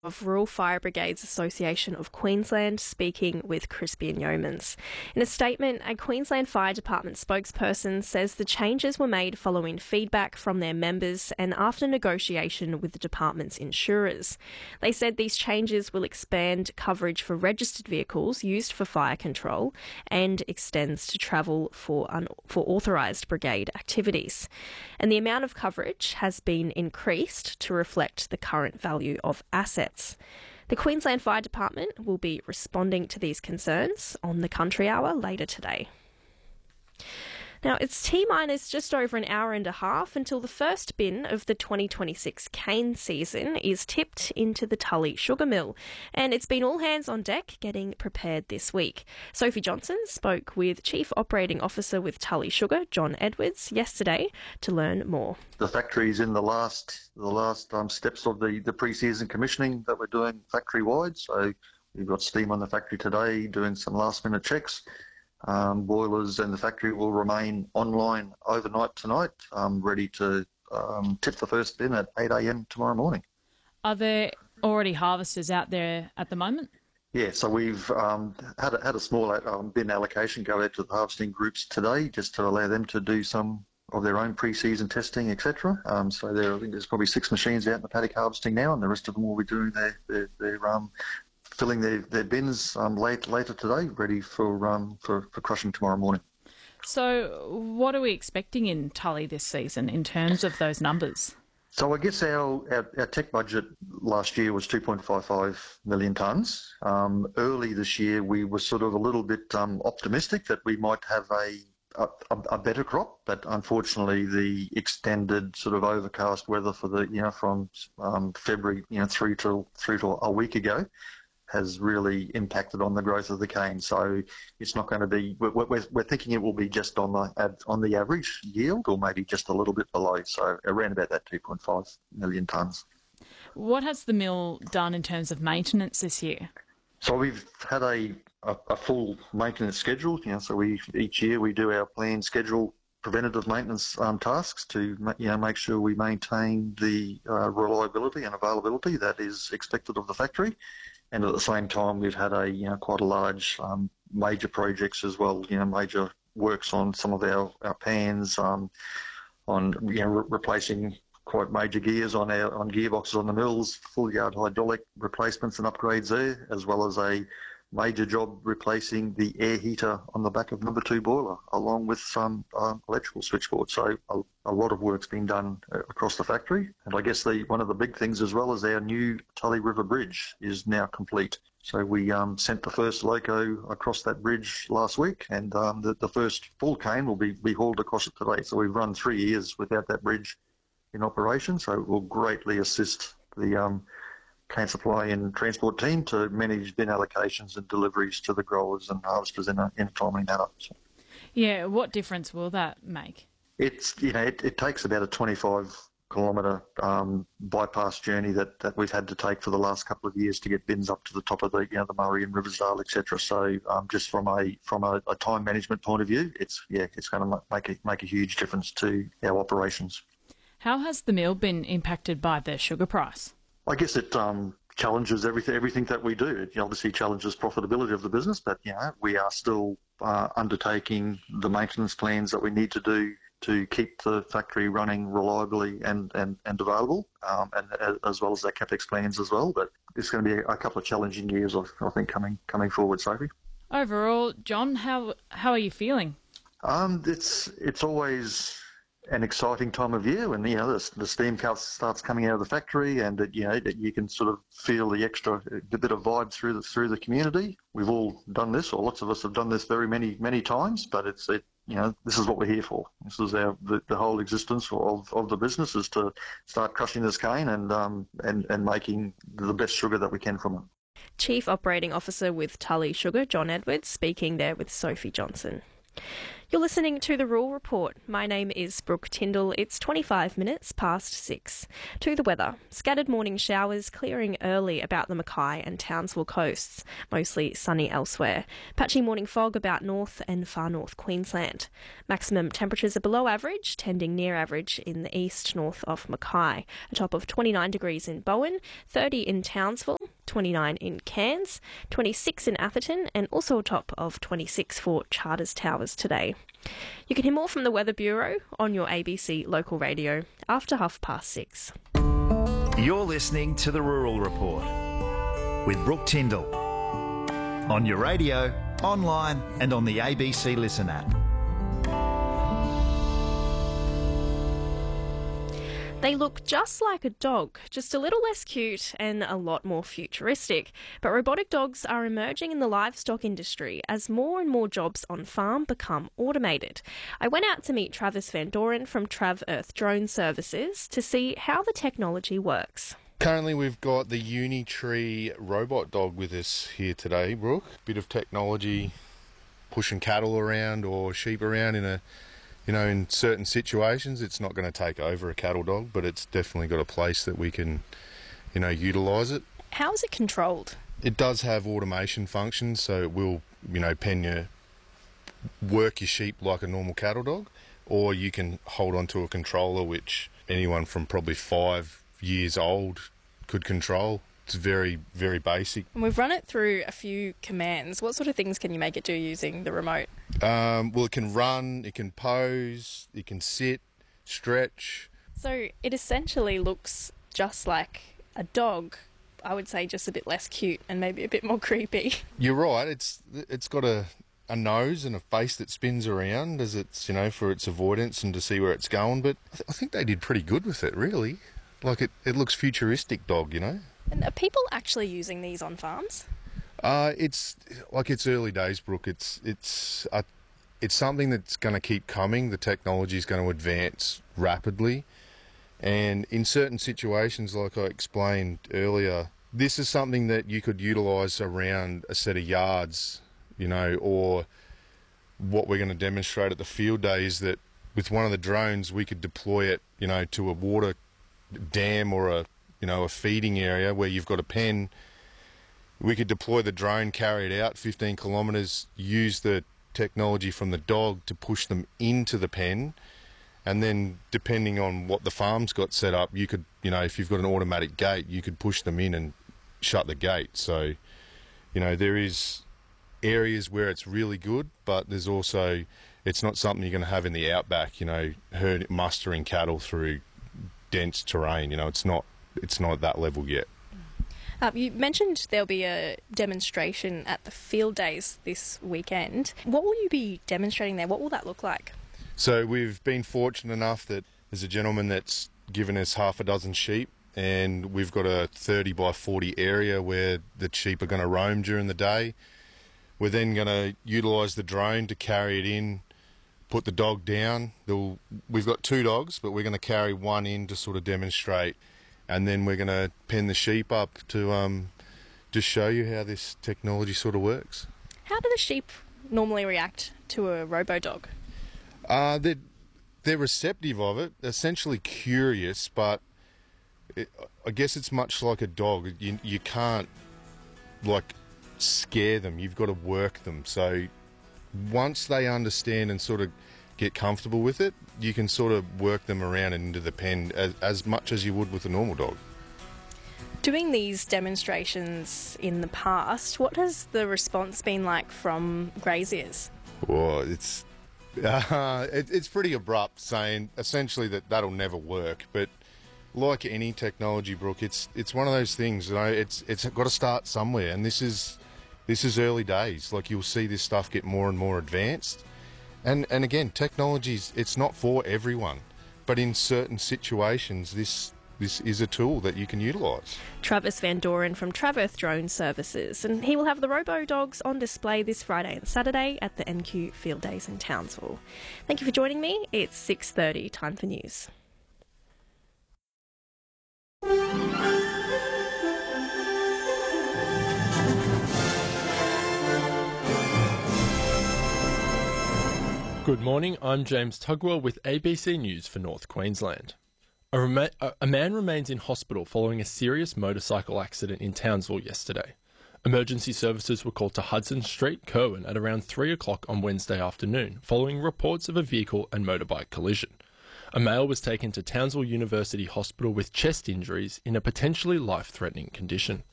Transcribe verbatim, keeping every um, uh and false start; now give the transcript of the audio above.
of Rural Fire Brigades Association of Queensland, speaking with Crispian Yeomans. In a statement, a Queensland Fire Department spokesperson says the changes were made following feedback from their members and after negotiation with the department's insurers. They said these changes will expand coverage for registered vehicles used for fire control and extends to travel for, un- for authorised brigade activities. And the amount of coverage has been increased to reflect the current value of assets. The Queensland Fire Department will be responding to these concerns on the Country Hour later today. Now, it's T-minus just over an hour and a half until the first bin of the twenty twenty-six cane season is tipped into the Tully Sugar Mill, and it's been all hands on deck getting prepared this week. Sophie Johnson spoke with Chief Operating Officer with Tully Sugar, John Edwards, yesterday to learn more. The factory's in the last the last um, steps of the, the pre-season commissioning that we're doing factory-wide, so we've got steam on the factory today doing some last-minute checks. Um, boilers and the factory will remain online overnight tonight, um, ready to um, tip the first bin at eight a.m. tomorrow morning. Are there already harvesters out there at the moment? Yeah, so we've um, had, a, had a small um, bin allocation go out to the harvesting groups today just to allow them to do some of their own pre-season testing, et cetera. Um, so there, I think there's probably six machines out in the paddock harvesting now, and the rest of them will be doing their, their, their um, filling their, their bins um, late, later today, ready for, um, for for crushing tomorrow morning. So what are we expecting in Tully this season in terms of those numbers? So I guess our, our, our tech budget last year was two point five five million tonnes. Um, early this year we were sort of a little bit um, optimistic that we might have a, a, a better crop, but unfortunately the extended sort of overcast weather for the, you know, from um, February, you know, through to, through to a week ago has really impacted on the growth of the cane. So it's not going to be, we're, we're, we're thinking it will be just on the on the average yield or maybe just a little bit below, so around about that two point five million tonnes. What has the mill done in terms of maintenance this year? So we've had a, a, a full maintenance schedule, you know, so we each year we do our planned schedule preventative maintenance um, tasks to, you know, make sure we maintain the uh, reliability and availability that is expected of the factory. And at the same time, we've had a, you know, quite a large um, major projects as well, you know, major works on some of our, our pans, um, on, you know, re- replacing quite major gears on our on gearboxes on the mills, full yard hydraulic replacements and upgrades there, as well as a major job replacing the air heater on the back of number two boiler, along with some uh, electrical switchboard. So a, a lot of work's been done uh, across the factory. And I guess the one of the big things as well is our new Tully River Bridge is now complete. So we um, sent the first loco across that bridge last week, and um, the, the first full cane will be, be hauled across it today. So we've run three years without that bridge in operation, so it will greatly assist the um, cane supply and transport team to manage bin allocations and deliveries to the growers and harvesters in a, in a timely manner. So yeah, what difference will that make? It's, you know, it, it takes about a twenty-five kilometre um, bypass journey that, that we've had to take for the last couple of years to get bins up to the top of the, you know, the Murray and Riversdale, et cetera. So um, just from a from a, a time management point of view, it's yeah, it's going to make a, make a huge difference to our operations. How has the mill been impacted by the sugar price? I guess it um, challenges everything everything that we do. It obviously challenges profitability of the business, but you know, we are still uh, undertaking the maintenance plans that we need to do to keep the factory running reliably and, and, and available, um, and as well as our CapEx plans as well. But it's going to be a, a couple of challenging years, I think, coming coming forward, Sophie. Overall, John, how how are you feeling? Um, it's it's always an exciting time of year when, you know, the, the steam starts coming out of the factory, and it, you know, that you can sort of feel the extra the bit of vibe through the through the community. We've all done this, or lots of us have done this very many many times, but it's it. You know, this is what we're here for. This is our the, the whole existence of, of the business, is to start crushing this cane and um and, and making the best sugar that we can from it. Chief Operating Officer with Tully Sugar, John Edwards, speaking there with Sophie Johnson. You're listening to The Rural Report. My name is Brooke Tyndall. It's twenty-five minutes past six. To the weather. Scattered morning showers clearing early about the Mackay and Townsville coasts. Mostly sunny elsewhere. Patchy morning fog about north and far north Queensland. Maximum temperatures are below average, tending near average in the east north of Mackay. A top of twenty-nine degrees in Bowen, thirty in Townsville, twenty-nine in Cairns, twenty-six in Atherton, and also a top of twenty-six for Charters Towers today. You can hear more from the Weather Bureau on your A B C local radio after half past six. You're listening to The Rural Report with Brooke Tyndall on your radio, online and on the A B C Listen app. They look just like a dog, just a little less cute and a lot more futuristic. But robotic dogs are emerging in the livestock industry as more and more jobs on farm become automated. I went out to meet Travis Van Doren from Trav Earth Drone Services to see how the technology works. Currently we've got the Unitree robot dog with us here today, Brooke. Bit of technology pushing cattle around or sheep around in a You know, in certain situations, it's not going to take over a cattle dog, but it's definitely got a place that we can, you know, utilise it. How is it controlled? It does have automation functions, so it will, you know, pen your, work your sheep like a normal cattle dog, or you can hold onto a controller, which anyone from probably five years old could control. It's very, very basic. And we've run it through a few commands. What sort of things can you make it do using the remote? Um, well, it can run, it can pose, it can sit, stretch. So it essentially looks just like a dog. I would say just a bit less cute and maybe a bit more creepy. You're right. It's it's got a, a nose and a face that spins around as it's, you know, for its avoidance and to see where it's going. But I, th- I think they did pretty good with it, really. Like it, it looks futuristic dog, you know. And are people actually using these on farms? Uh, it's like it's early days, Brooke. It's it's uh, it's something that's going to keep coming. The technology is going to advance rapidly, and in certain situations, like I explained earlier, this is something that you could utilise around a set of yards, you know, or what we're going to demonstrate at the field day is that with one of the drones, we could deploy it, you know, to a water dam or a you know, a feeding area where you've got a pen. We could deploy the drone, carry it out fifteen kilometres, use the technology from the dog to push them into the pen, and then depending on what the farm's got set up, you could, you know, if you've got an automatic gate, you could push them in and shut the gate. So, you know, there is areas where it's really good, but there's also, it's not something you're going to have in the outback, you know, herd mustering cattle through dense terrain. You know, it's not It's not at that level yet. Uh, you mentioned there'll be a demonstration at the field days this weekend. What will you be demonstrating there? What will that look like? So we've been fortunate enough that there's a gentleman that's given us half a dozen sheep, and we've got a thirty by forty area where the sheep are going to roam during the day. We're then going to utilise the drone to carry it in, put the dog down. There'll, we've got two dogs, but we're going to carry one in to sort of demonstrate. And then we're going to pen the sheep up to um, just show you how this technology sort of works. How do the sheep normally react to a robo-dog? Uh, they're, they're receptive of it, essentially curious, but it, I guess it's much like a dog. You, you can't, like, scare them. You've got to work them. So once they understand and sort of get comfortable with it, you can sort of work them around and into the pen as, as much as you would with a normal dog. Doing these demonstrations in the past, what has the response been like from graziers? Well, it's uh, it, it's pretty abrupt, saying essentially that that'll never work. But like any technology, Brooke, it's it's one of those things. You know, it's it's got to start somewhere, and this is this is early days. Like, you'll see this stuff get more and more advanced. And and again, technology's, it's not for everyone, but in certain situations, this this is a tool that you can utilise. Travis Van Doren from Trav Earth Drone Services, and he will have the Robo Dogs on display this Friday and Saturday at the N Q Field Days in Townsville. Thank you for joining me. It's six thirty, time for news. Good morning, I'm James Tugwell with A B C News for North Queensland. A, rema- a man remains in hospital following a serious motorcycle accident in Townsville yesterday. Emergency services were called to Hudson Street, Kerwin, at around three o'clock on Wednesday afternoon, following reports of a vehicle and motorbike collision. A male was taken to Townsville University Hospital with chest injuries in a potentially life-threatening condition.